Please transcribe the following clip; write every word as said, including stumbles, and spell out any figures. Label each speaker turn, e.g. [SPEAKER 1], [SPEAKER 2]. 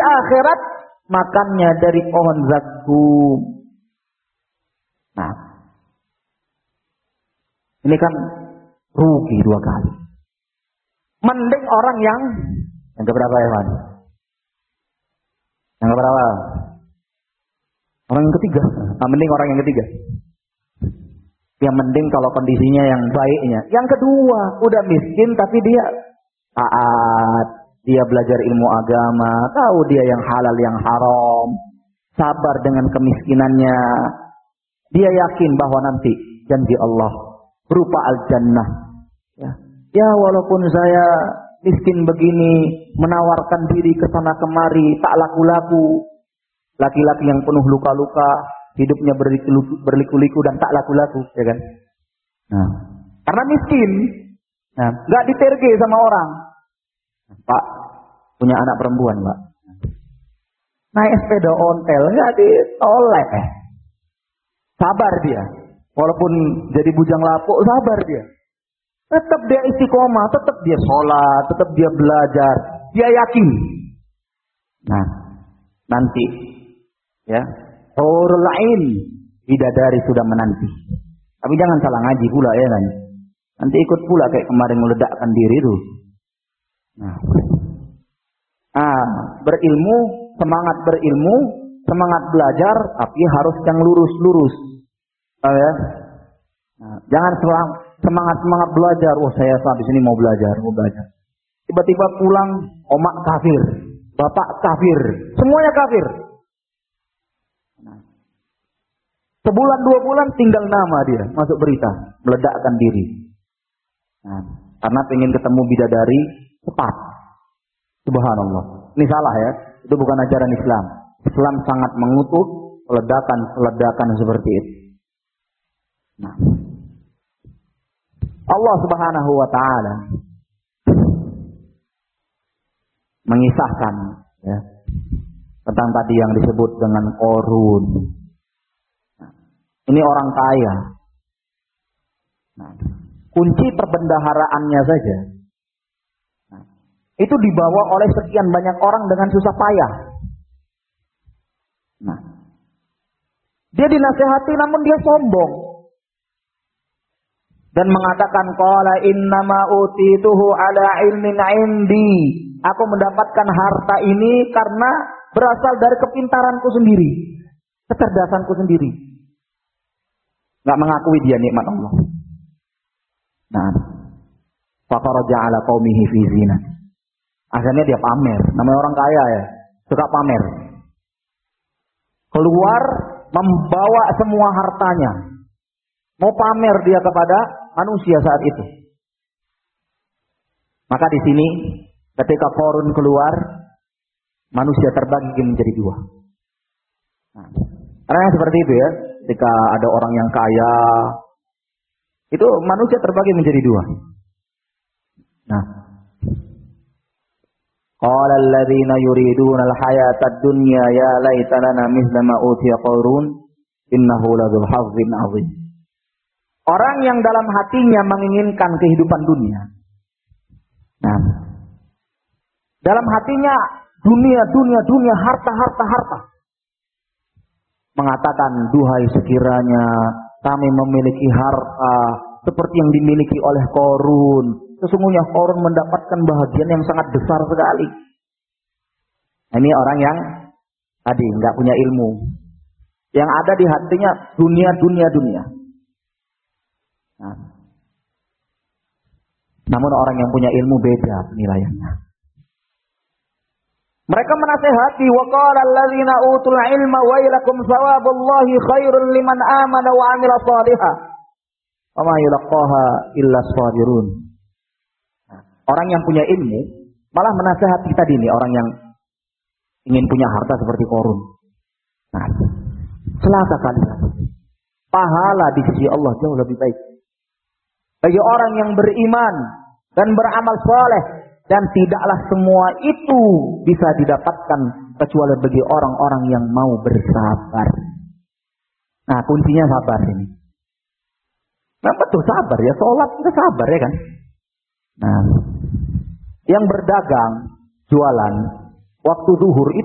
[SPEAKER 1] akhirat makannya dari pohon zakum. Nah, ini kan rugi dua kali. Mending orang yang yang keberapa ya, Pak? Yang keberapa? Orang yang ketiga. Nah, mending orang yang ketiga. Yang mending kalau kondisinya yang baiknya. Yang kedua, udah miskin tapi dia taat, dia belajar ilmu agama, tahu dia yang halal yang haram, sabar dengan kemiskinannya. Dia yakin bahwa nanti janji Allah berupa al-jannah. Ya, ya walaupun saya miskin begini, menawarkan diri ke sana kemari, tak laku-laku. Laki-laki yang penuh luka-luka, hidupnya berliku-liku dan tak laku-laku, ya kan? Nah, karena miskin, nah, nggak diterge sama orang. Pak, punya anak perempuan, Pak. Naik sepeda ontel, nggak ditolak. Eh. Sabar dia. Walaupun jadi bujang lapuk, sabar dia. Tetap dia istiqomah, tetap dia sholat, tetap dia belajar. Dia yakin. Nah, nanti, ya, hurul ain, bidadari sudah menanti. Tapi jangan salah ngaji pula ya kan. Nanti ikut pula kayak kemarin meledakkan diri itu. Nah, ah, berilmu, semangat berilmu, semangat belajar, tapi harus yang lurus-lurus. Oh, ya? Nah, jangan semangat-semangat belajar. Wah, saya habis ini mau belajar, mau belajar. Tiba-tiba pulang, omak kafir, bapak kafir, semuanya kafir. Nah, sebulan dua bulan tinggal nama dia masuk berita, meledakkan diri. Nah, karena pengen ketemu bidadari cepat. Subhanallah. Ini salah ya. Itu bukan ajaran Islam. Islam sangat mengutuk peledakan-peledakan seperti itu. Nah, Allah Subhanahu wa taala mengisahkan ya, tentang tadi yang disebut dengan Qarun. Nah, ini orang kaya. Nah, kunci perbendaharaannya saja nah, itu dibawa oleh sekian banyak orang dengan susah payah. Nah, dia dinasehati namun dia sombong dan mengatakan qala innama utituhu ala ilmin indi. Aku mendapatkan harta ini karena berasal dari kepintaranku sendiri, kecerdasanku sendiri. Enggak mengakui dia nikmat Allah. Nah, faqaraja ala qaumihi fi zina. Akhirnya dia pamer. Namanya orang kaya ya, suka pamer. Keluar membawa semua hartanya. Mau pamer dia kepada manusia saat itu. Maka di sini ketika Qarun keluar, manusia terbagi menjadi dua. Nah, karena seperti itu ya, ketika ada orang yang kaya, itu manusia terbagi menjadi dua. Nah, qala alladziina yuriduna al-hayata ad-dunya ya laita lana mithla ma utiya Qarun innahu ladzul hazzin 'adzim. Orang yang dalam hatinya menginginkan kehidupan dunia. Nah, dalam hatinya dunia, dunia, dunia, harta, harta, harta. Mengatakan, duhai sekiranya kami memiliki harta seperti yang dimiliki oleh Qarun. Sesungguhnya Qarun mendapatkan bahagian yang sangat besar sekali. Ini orang yang tadi nggak punya ilmu. Yang ada di hatinya dunia, dunia, dunia. Nah, namun orang yang punya ilmu beda penilaiannya. Mereka menasehati, wa qala alladziina utul ilma wailakum thawabullahi khairul liman amana wa 'amila shalihan. Wa ma yulqaha illa sabirun. Orang yang punya ilmu malah menasehati tadi nih orang yang ingin punya harta seperti Qarun. Nah, celaka kalian. Pahala di sisi Allah jauh lebih baik bagi orang yang beriman dan beramal saleh, dan tidaklah semua itu bisa didapatkan kecuali bagi orang-orang yang mau bersabar. Nah, kuncinya sabar ini. Nah, betul sabar ya, sholat kita sabar ya kan. Nah, yang berdagang, jualan waktu zuhur itu